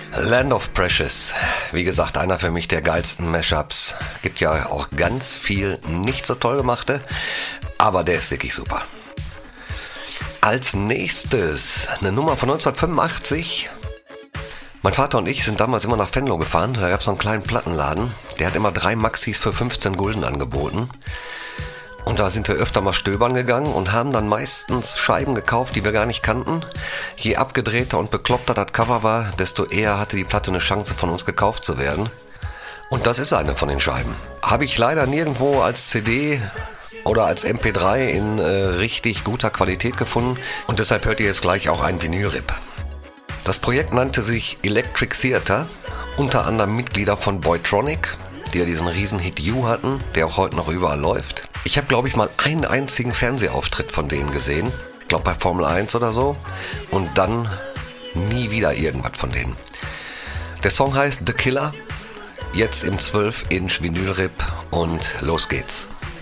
Land of Precious. Wie gesagt, einer für mich der geilsten Mashups. Gibt ja auch ganz viel nicht so toll gemachte, aber der ist wirklich super. Als nächstes eine Nummer von 1985. Mein Vater und ich sind damals immer nach Venlo gefahren. Da gab es so einen kleinen Plattenladen. Der hat immer 3 Maxis für 15 Gulden angeboten. Und da sind wir öfter mal stöbern gegangen und haben dann meistens Scheiben gekauft, die wir gar nicht kannten. Je abgedrehter und bekloppter das Cover war, desto eher hatte die Platte eine Chance, von uns gekauft zu werden. Und das ist eine von den Scheiben. Habe ich leider nirgendwo als CD oder als MP3 in richtig guter Qualität gefunden. Und deshalb hört ihr jetzt gleich auch einen Vinyl-Rip. Das Projekt nannte sich Electric Theater, unter anderem Mitglieder von Boytronic, die ja diesen Riesenhit You hatten, der auch heute noch überall läuft. Ich habe, glaube ich, mal einen einzigen Fernsehauftritt von denen gesehen. Ich glaube bei Formel 1 oder so. Und dann nie wieder irgendwas von denen. Der Song heißt The Killer. Jetzt im 12-Inch Vinyl-Rip und los geht's.